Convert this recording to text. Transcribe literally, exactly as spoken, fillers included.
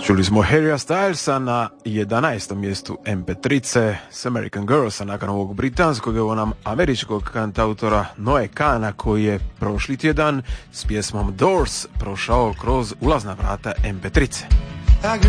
Čuli smo Harrya Stylesa na jedanaestom mjestu em pe tri s American Girls, a nakon ovog britanskog, evo nam američkog kantautora Noe Kana, koji je prošli tjedan s pjesmom Doors prošao kroz ulazna vrata em pe tri.